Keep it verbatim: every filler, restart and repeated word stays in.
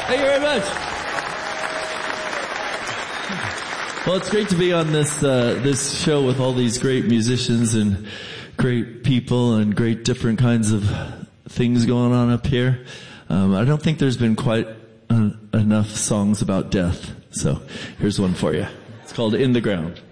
Thank you very much. Well, it's great to be on this uh, this show with all these great musicians and great people and great different kinds of things going on up here. Um, I don't think there's been quite uh, enough songs about death, so here's one for you. It's called In the Ground.